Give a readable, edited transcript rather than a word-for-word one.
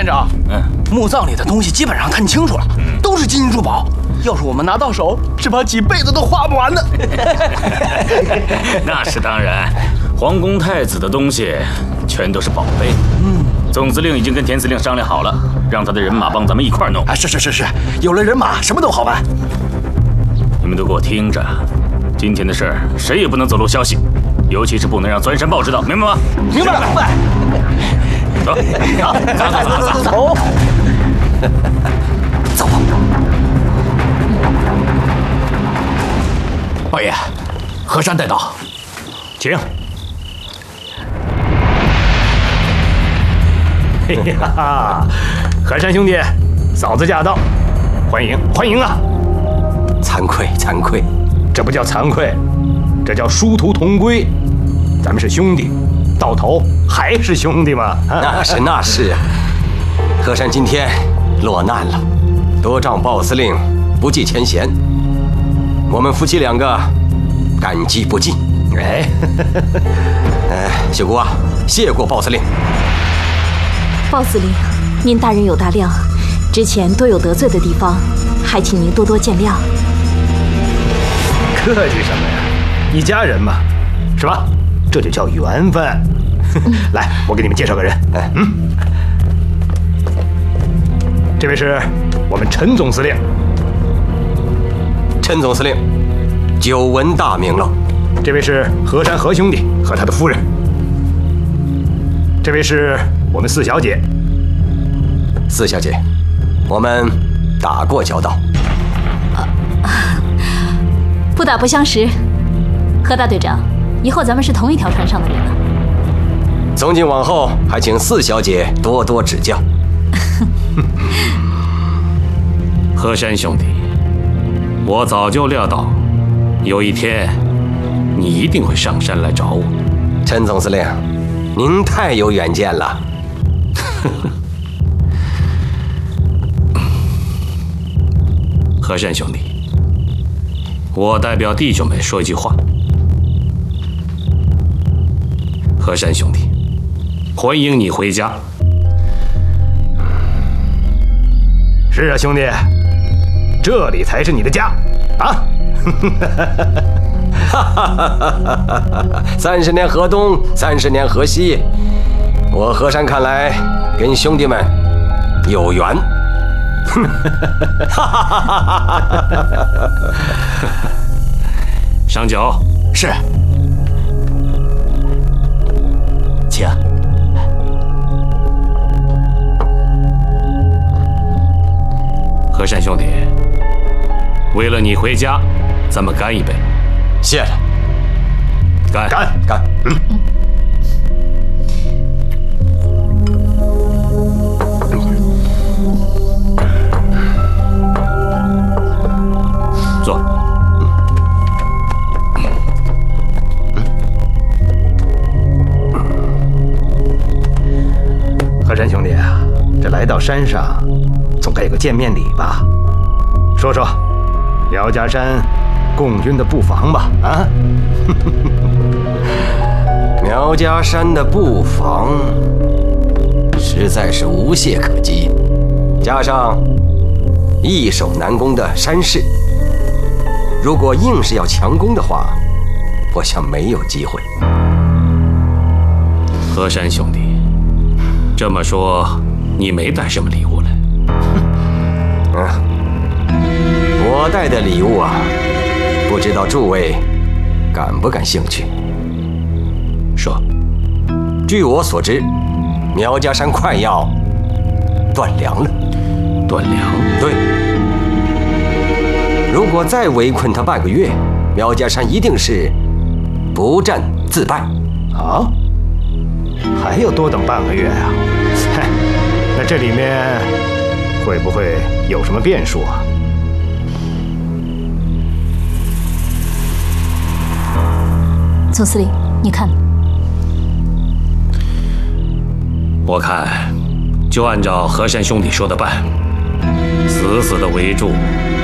院长，墓葬里的东西基本上看清楚了，都是金银珠宝。要是我们拿到手，只怕几辈子都花不完呢。 那是当然，皇宫太子的东西全都是宝贝。总司令已经跟田司令商量好了，让他的人马帮咱们一块弄。 是，有了人马，什么都好办。 你们都给我听着，今天的事儿谁也不能走漏消息，尤其是不能让钻山豹知道，明白吗？ 明白了。 走， 走。王爷，河山带到， 请。 嘿呀，河山兄弟，嫂子驾到，欢迎啊！ 惭愧， 这不叫惭愧，这叫殊途同归。咱们是兄弟，到头还是兄弟嘛。 那是啊。河山今天落难了，多仗鲍司令不计前嫌，我们夫妻两个感激不尽。秀姑啊，谢过鲍司令。 鲍司令，您大人有大量，之前多有得罪的地方，还请您多多见谅。 客气什么呀？一家人嘛，是吧？这就叫缘分。来，我给你们介绍个人。这位是我们陈总司令。 陈总司令，久闻大名了。 这位是河山何兄弟和他的夫人。这位是我们四小姐。 四小姐，我们打过交道。 不打不相识。何大队长，以后咱们是同一条船上的人了。 从今往后，还请四小姐多多指教。 河山兄弟，我早就料到，有一天你一定会上山来找我。 陈总司令，您太有远见了。 河山兄弟，我代表弟兄们说一句话。河山兄弟，欢迎你回家。 是啊，兄弟，这里才是你的家啊 ！30年河东，30年河西，我河山看来跟兄弟们有缘。 上酒。 是。请。 河山兄弟，为了你回家，咱们干一杯。 谢了。 干。 坐。 河山兄弟啊，这来到山上，总该有个见面礼吧？说说苗家山共军的布防吧。啊！ 苗家山的布防实在是无懈可击，加上易守难攻的山势，如果硬是要强攻的话，我想没有机会。 河山兄弟，这么说你没带什么礼物来？ 我带的礼物啊，不知道诸位感不感兴趣？ 说。 据我所知，苗家山快要断粮了。 断粮？ 对。如果再围困他半个月，苗家山一定是不战自败。 啊？还要多等半个月啊？嗨，那这里面会不会有什么变数啊？ 总司令，你看。 我看，就按照河山兄弟说的办，死死地围住